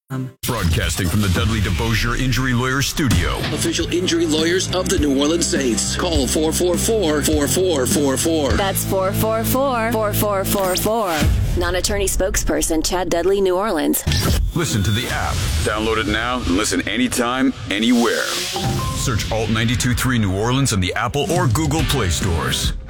Broadcasting from the Dudley DeBosier Injury Lawyers Studio. Official injury lawyers of the New Orleans Saints. Call 444-4444. That's 444-4444. Non-attorney spokesperson Chad Dudley, New Orleans. Listen to the app. Download it now and listen anytime, anywhere. Search Alt 92.3 New Orleans in the Apple or Google Play stores.